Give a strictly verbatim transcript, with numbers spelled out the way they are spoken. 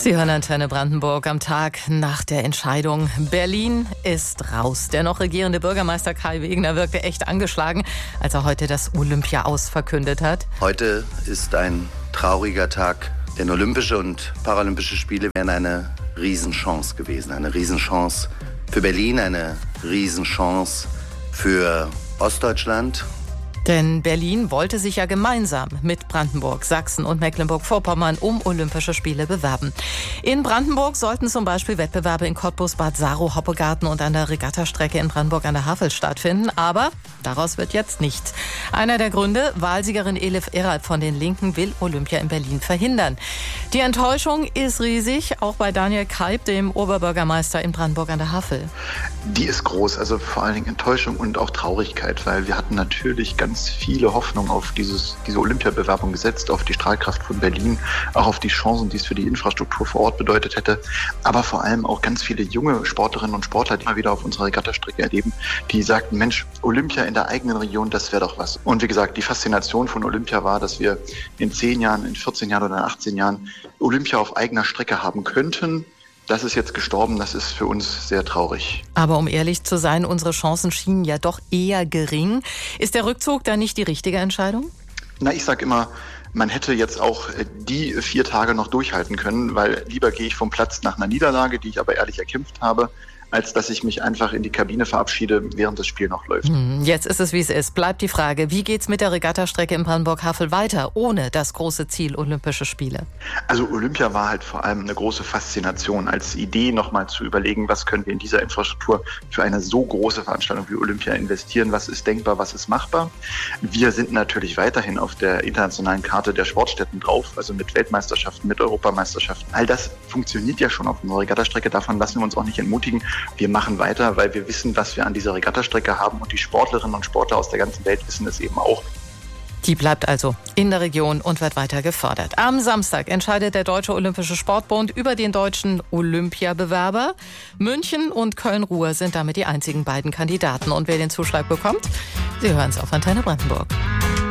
Sie hören Antenne Brandenburg am Tag nach der Entscheidung. Berlin ist raus. Der noch regierende Bürgermeister Kai Wegner wirkte echt angeschlagen, als er heute das Olympia-Aus verkündet hat. Heute ist ein trauriger Tag. Denn Olympische und Paralympische Spiele wären eine Riesenchance gewesen. Eine Riesenchance für Berlin, eine Riesenchance für Ostdeutschland. Denn Berlin wollte sich ja gemeinsam mit Brandenburg, Sachsen und Mecklenburg-Vorpommern um Olympische Spiele bewerben. In Brandenburg sollten zum Beispiel Wettbewerbe in Cottbus, Bad Saro, Hoppegarten und an der Regattastrecke in Brandenburg an der Havel stattfinden. Aber daraus wird jetzt nichts. Einer der Gründe, Wahlsiegerin Elif Erat von den Linken will Olympia in Berlin verhindern. Die Enttäuschung ist riesig, auch bei Daniel Keib, dem Oberbürgermeister in Brandenburg an der Havel. Die ist groß, also vor allen Dingen Enttäuschung und auch Traurigkeit, weil wir hatten natürlich ganz viele Hoffnung auf dieses, diese Olympiabewerbung gesetzt, auf die Strahlkraft von Berlin, auch auf die Chancen, die es für die Infrastruktur vor Ort bedeutet hätte, aber vor allem auch ganz viele junge Sportlerinnen und Sportler, die mal wieder auf unserer Regattastrecke erleben, die sagten, Mensch, Olympia in der eigenen Region, das wäre doch was. Und wie gesagt, die Faszination von Olympia war, dass wir in zehn Jahren, in vierzehn Jahren oder in achtzehn Jahren Olympia auf eigener Strecke haben könnten. Das ist jetzt gestorben, das ist für uns sehr traurig. Aber um ehrlich zu sein, unsere Chancen schienen ja doch eher gering. Ist der Rückzug dann nicht die richtige Entscheidung? Na, ich sage immer, man hätte jetzt auch die vier Tage noch durchhalten können, weil lieber gehe ich vom Platz nach einer Niederlage, die ich aber ehrlich erkämpft habe, als dass ich mich einfach in die Kabine verabschiede, während das Spiel noch läuft. Jetzt ist es, wie es ist. Bleibt die Frage, wie geht's mit der Regattastrecke in Brandenburg-Havel weiter, ohne das große Ziel Olympische Spiele? Also Olympia war halt vor allem eine große Faszination, als Idee nochmal zu überlegen, was können wir in dieser Infrastruktur für eine so große Veranstaltung wie Olympia investieren, was ist denkbar, was ist machbar. Wir sind natürlich weiterhin auf der internationalen Karte der Sportstätten drauf, also mit Weltmeisterschaften, mit Europameisterschaften. All das funktioniert ja schon auf unserer Regattastrecke, davon lassen wir uns auch nicht entmutigen. Wir machen weiter, weil wir wissen, was wir an dieser Regattastrecke haben und die Sportlerinnen und Sportler aus der ganzen Welt wissen es eben auch. Die bleibt also in der Region und wird weiter gefördert. Am Samstag entscheidet der Deutsche Olympische Sportbund über den deutschen Olympiabewerber. München und Köln-Ruhr sind damit die einzigen beiden Kandidaten. Und wer den Zuschlag bekommt, Sie hören es auf Antenne Brandenburg.